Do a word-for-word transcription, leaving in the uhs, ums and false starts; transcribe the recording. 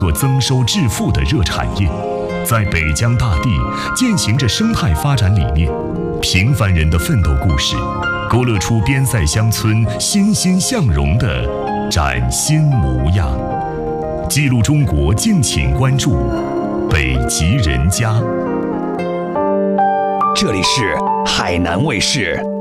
做增收致富的热产业，在北疆大地践行着生态发展理念，平凡人的奋斗故事，勾勒出边塞乡村欣欣向荣的崭新模样。记录中国，敬请关注北极人家。 这里是海南卫视。